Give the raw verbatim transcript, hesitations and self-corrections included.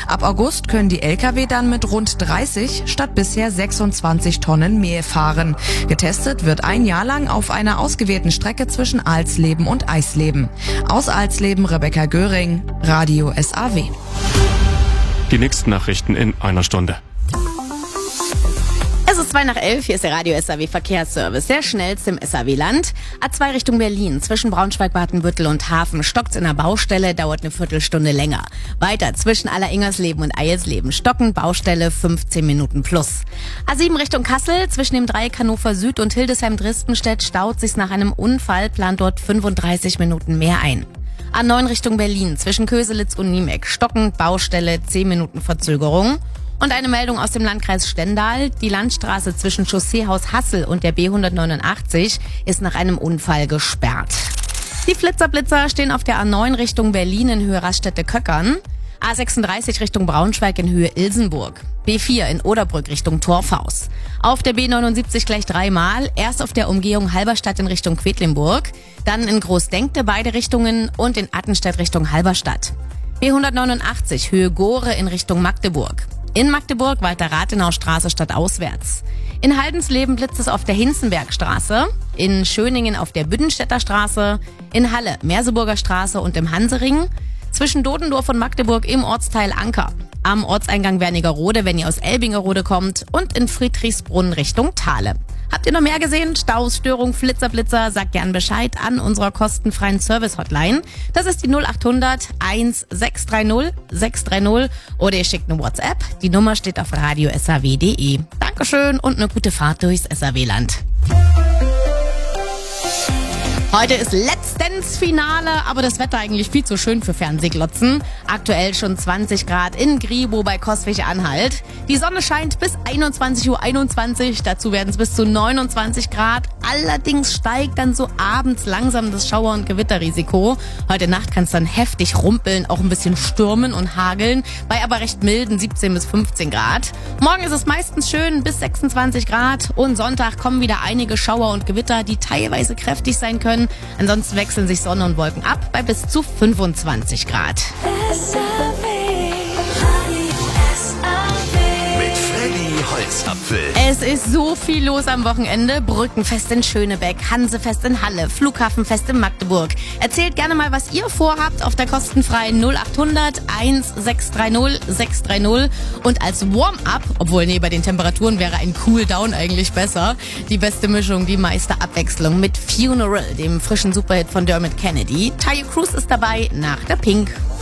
Ab August können die L K W dann mit rund dreißig statt bisher sechsundzwanzig Tonnen Mehl fahren. Getestet wird ein Jahr lang auf einer ausgewählten Strecke zwischen Alsleben und Eisleben. Aus Alsleben Rebecca Göring, Radio S A W. Die nächsten Nachrichten in einer Stunde. Es ist zwei nach elf, hier ist der Radio S A W Verkehrsservice, der schnellste im S A W-Land. A zwei Richtung Berlin, zwischen Braunschweig-Badenbüttel und Hafen stockt's in der Baustelle, dauert eine Viertelstunde länger. Weiter zwischen Alleringers-Leben und Eilsleben stocken, Baustelle fünfzehn Minuten plus. A sieben Richtung Kassel, zwischen dem Dreieck Hannover Süd und Hildesheim-Dristenstedt staut sich's nach einem Unfall, plant dort fünfunddreißig Minuten mehr ein. A neun Richtung Berlin, zwischen Köselitz und Niemek stocken, Baustelle zehn Minuten Verzögerung. Und eine Meldung aus dem Landkreis Stendal. Die Landstraße zwischen Chausseehaus Hassel und der B hundertneunundachtzig ist nach einem Unfall gesperrt. Die Flitzerblitzer stehen auf der A neun Richtung Berlin in Höhe Raststätte-Köckern. A sechsunddreißig Richtung Braunschweig in Höhe Ilsenburg. B vier in Oderbrück Richtung Torfhaus. Auf der B neunundsiebzig gleich dreimal. Erst auf der Umgehung Halberstadt in Richtung Quedlinburg. Dann in Großdenkte beide Richtungen und in Attenstedt Richtung Halberstadt. B hundertneunundachtzig Höhe Gore in Richtung Magdeburg. In Magdeburg weiter Rathenaustraße statt auswärts. In Haldensleben blitzt es auf der Hinzenbergstraße, in Schöningen auf der Büdenstädter Straße, in Halle Merseburger Straße und im Hansering, zwischen Dodendorf und Magdeburg im Ortsteil Anker, am Ortseingang Wernigerode, wenn ihr aus Elbingerode kommt, und in Friedrichsbrunn Richtung Thale. Habt ihr noch mehr gesehen? Staus, Störung, Flitzer, Blitzer? Sagt gern Bescheid an unserer kostenfreien Service-Hotline. Das ist die null achthundert sechshundertdreißig sechshundertdreißig oder ihr schickt eine WhatsApp. Die Nummer steht auf radio s a w punkt d e. Dankeschön und eine gute Fahrt durchs S A W-Land. Heute ist letztens Finale, aber das Wetter eigentlich viel zu schön für Fernsehglotzen. Aktuell schon zwanzig Grad in Griebo bei Coswig-Anhalt. Die Sonne scheint bis einundzwanzig Uhr einundzwanzig, dazu werden es bis zu neunundzwanzig Grad. Allerdings steigt dann so abends langsam das Schauer- und Gewitterrisiko. Heute Nacht kann es dann heftig rumpeln, auch ein bisschen stürmen und hageln, bei aber recht milden siebzehn bis fünfzehn Grad. Morgen ist es meistens schön bis sechsundzwanzig Grad und Sonntag kommen wieder einige Schauer und Gewitter, die teilweise kräftig sein können. Ansonsten wechseln sich Sonne und Wolken ab bei bis zu fünfundzwanzig Grad. Mit Freddy Holzapfel. Es ist so viel los am Wochenende. Brückenfest in Schönebeck, Hansefest in Halle, Flughafenfest in Magdeburg. Erzählt gerne mal, was ihr vorhabt auf der kostenfreien null achthundert sechshundertdreißig sechshundertdreißig. Und als Warm-up, obwohl nee, bei den Temperaturen wäre ein Cool-Down eigentlich besser, die beste Mischung, die meiste Abwechslung mit Funeral, dem frischen Superhit von Dermot Kennedy. Tayo Cruz ist dabei nach der Pink.